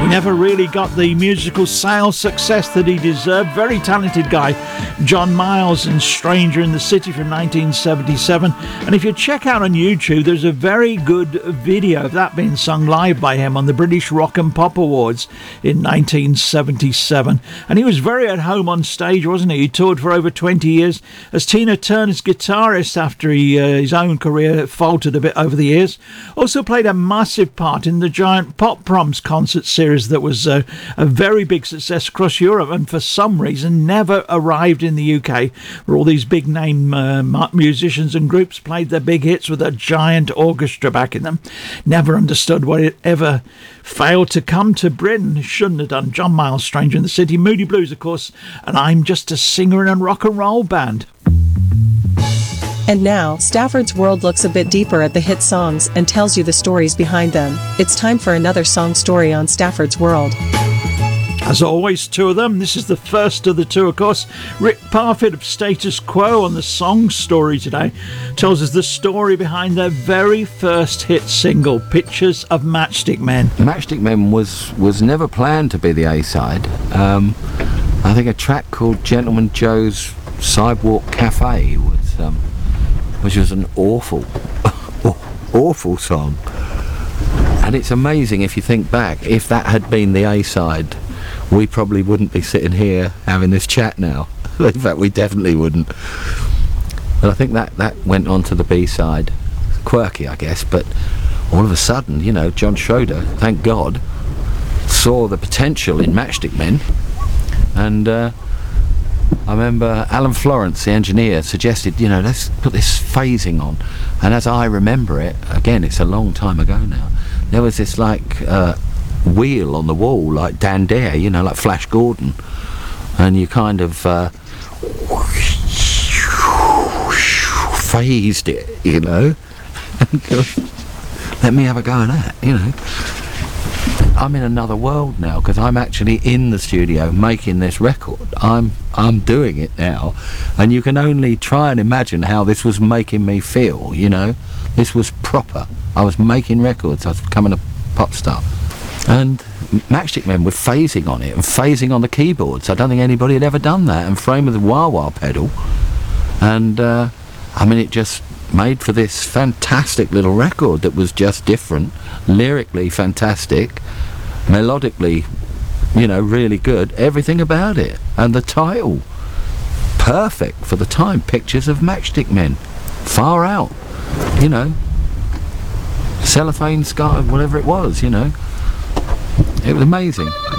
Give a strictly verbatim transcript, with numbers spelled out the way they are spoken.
He never really got the musical sales success that he deserved. Very talented guy, John Miles, and Stranger in the City from nineteen seventy-seven. And if you check out on YouTube, there's a very good video of that being sung live by him on the British Rock and Pop Awards in nineteen seventy-seven. And he was very at home on stage, wasn't he? He toured for over twenty years as Tina Turner's guitarist after he, uh, his own career faltered a bit over the years. Also played a massive part in the giant Pop Proms concert series that was uh, a very big success across Europe, and for some reason never arrived in the U K, where all these big name uh, musicians and groups played their big hits with a giant orchestra backing them. Never understood why it ever failed to come to Britain. Shouldn't have done. John Miles, Stranger in the City, Moody Blues, of course, and I'm Just a Singer in a Rock and Roll Band. And now, Stafford's World looks a bit deeper at the hit songs and tells you the stories behind them. It's time for another song story on Stafford's World. As always, two of them. This is the first of the two, of course. Rick Parfitt of Status Quo on the song story today tells us the story behind their very first hit single, Pictures of Matchstick Men. Matchstick Men was, was never planned to be the A-side. Um, I think a track called Gentleman Joe's Sidewalk Cafe was... Um, which was an awful, awful song. And it's amazing if you think back, if that had been the A-side, we probably wouldn't be sitting here having this chat now. In fact, we definitely wouldn't. But I think that, that went on to the B-side. Quirky, I guess, but all of a sudden, you know, John Schroeder, thank God, saw the potential in Matchstick Men, and uh, I remember Alan Florence, the engineer, suggested, you know, let's put this phasing on. And as I remember it, again, it's a long time ago now, there was this, like, uh, wheel on the wall, like Dan Dare, you know, like Flash Gordon. And you kind of uh, phased it, you know. Let me have a go at that, you know. I'm in another world now because I'm actually in the studio making this record. I'm I'm doing it now, and you can only try and imagine how this was making me feel, you know. This was proper. I was making records. I was becoming a pop star. And Matchstick Men were phasing on it and phasing on the keyboards. I don't think anybody had ever done that, and frame with a wah-wah pedal. And uh, I mean, it just made for this fantastic little record that was just different, lyrically fantastic, melodically, you know, really good, everything about it. And the title, perfect for the time, Pictures of Matchstick Men, far out, you know, cellophane sky, whatever it was, you know, it was amazing.